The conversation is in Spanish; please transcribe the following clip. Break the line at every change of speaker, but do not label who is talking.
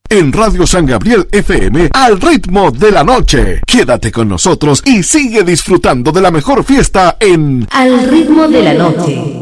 En Radio San Gabriel FM, al ritmo de la noche. Quédate con nosotros y sigue disfrutando de la mejor fiesta en
Al ritmo de la noche.